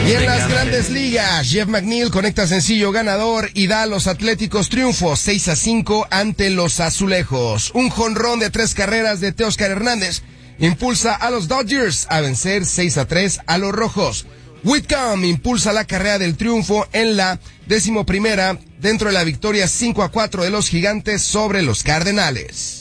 Y en las grandes ligas, Jeff McNeil conecta sencillo ganador y da a los Atléticos triunfo 6-5 ante los Azulejos. Un jonrón de 3 carreras de Teóscar Hernández impulsa a los Dodgers a vencer 6-3 a los Rojos. Whitcomb impulsa la carrera del triunfo en la 11ª dentro de la victoria 5-4 de los Gigantes sobre los Cardenales.